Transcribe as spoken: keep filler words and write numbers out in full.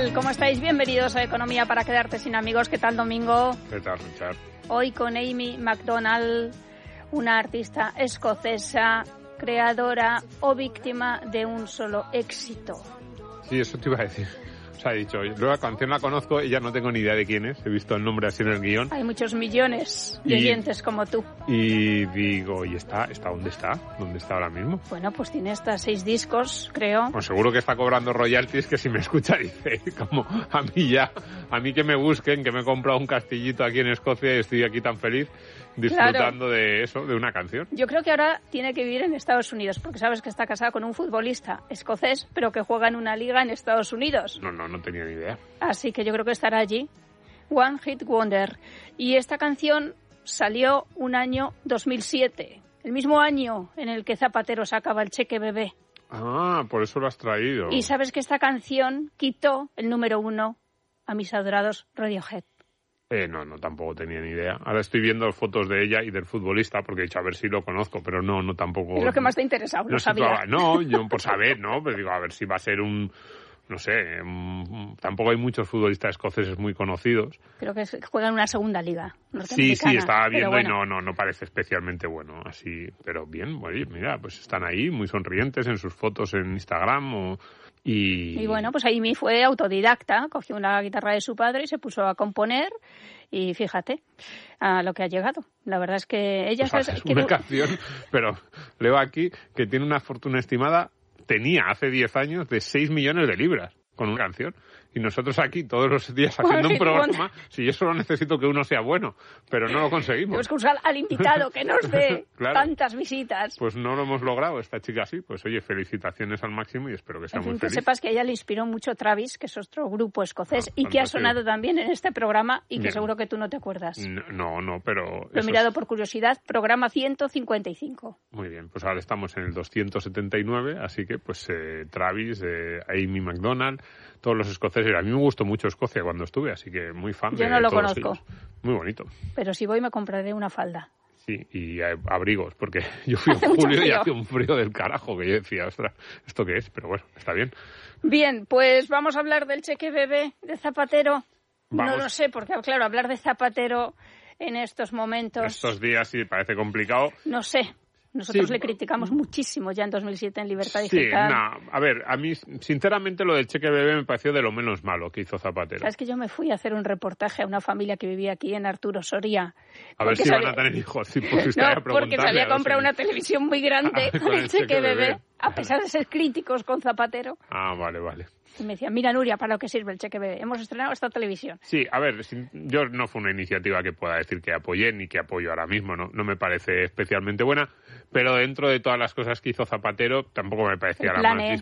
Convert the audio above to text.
tal? ¿Cómo estáis? Bienvenidos a Economía para quedarte sin amigos. ¿Qué tal, Domingo? ¿Qué tal, Richard? Hoy con Amy Macdonald, una artista escocesa, creadora o víctima de un solo éxito. Sí, eso te iba a decir. O sea, he dicho, luego la canción la conozco y ya no tengo ni idea de quién es. He visto el nombre así en el guión. Hay muchos millones de y, oyentes como tú. Y digo, ¿y está? ¿Está dónde está? ¿Dónde está ahora mismo? Bueno, pues tiene hasta seis discos, creo. Pues seguro que está cobrando royalties, que si me escucha dice, como a mí ya, a mí que me busquen, que me he comprado un castillito aquí en Escocia y estoy aquí tan feliz disfrutando claro. de eso, de una canción. Yo creo que ahora tiene que vivir en Estados Unidos, porque sabes que está casada con un futbolista escocés, pero que juega en una liga en Estados Unidos. No, no, no tenía ni idea. Así que yo creo que estará allí. One Hit Wonder. Y esta canción salió un año dos mil siete, el mismo año en el que Zapatero sacaba el cheque bebé. Ah, por eso lo has traído. Y sabes que esta canción quitó el número uno a mis adorados Radiohead. Eh, no, no, tampoco tenía ni idea. Ahora estoy viendo fotos de ella y del futbolista, porque he dicho, a ver si lo conozco, pero no, no tampoco... Es lo que más te ha interesado, no, no sabía. No, yo por saber, ¿no? Pero digo, a ver si va a ser un... No sé, um, tampoco hay muchos futbolistas escoceses muy conocidos. Creo que juegan en una segunda liga norteamericana. Sí, sí, estaba viendo bueno. y no, no, no parece especialmente bueno, así, pero bien, oye, mira, pues están ahí muy sonrientes en sus fotos en Instagram o... Y... y bueno, pues Amy fue autodidacta, cogió una guitarra de su padre y se puso a componer y fíjate a lo que ha llegado. La verdad es que ella... Pues sabe, es una que... canción, pero leo aquí que tiene una fortuna estimada, tenía hace diez años, de seis millones de libras con una canción. Y nosotros aquí todos los días haciendo un programa, si yo solo necesito que uno sea bueno, pero no lo conseguimos. Tenemos que usar al invitado que nos dé claro. tantas visitas. Pues no lo hemos logrado, esta chica sí. Pues oye, felicitaciones al máximo y espero que sea en fin, muy que feliz. Que sepas que a ella le inspiró mucho Travis, que es otro grupo escocés, ah, y que ha sonado también en este programa y que Bien. seguro que tú no te acuerdas. No, no, pero... Lo he mirado es... por curiosidad, programa ciento cincuenta y cinco. Muy bien, pues ahora estamos en el doscientos setenta y nueve, así que pues eh, Travis, eh, Amy Macdonald, todos los escoceses. A mí me gustó mucho Escocia cuando estuve, así que muy fan Yo de no lo todos conozco. ellos. Muy bonito. Pero si voy me compraré una falda. Sí, y abrigos, porque yo fui en julio y hacía un frío del carajo que yo decía, ostras, ¿esto qué es? Pero bueno, está bien. Bien, pues vamos a hablar del cheque bebé de Zapatero. Vamos. No lo sé, porque claro, hablar de Zapatero en estos momentos... Estos días sí parece complicado. No sé. Nosotros sí. le criticamos muchísimo ya en dos mil siete en Libertad sí, Digital. Sí, no, a ver, a mí sinceramente lo del cheque bebé me pareció de lo menos malo que hizo Zapatero. Sabes que yo me fui a hacer un reportaje a una familia que vivía aquí en Arturo Soria. A ver si sabía... van a tener hijos, si pusiste no, a porque se había comprado una televisión muy grande con el cheque, cheque bebé, bebé, a pesar de ser críticos con Zapatero. Ah, vale, vale. Y me decían, mira, Nuria, para lo que sirve el cheque bebé. Hemos estrenado esta televisión. Sí, a ver, yo no fue una iniciativa que pueda decir que apoyé ni que apoyo ahora mismo, no, no me parece especialmente buena, pero dentro de todas las cosas que hizo Zapatero tampoco me parecía la más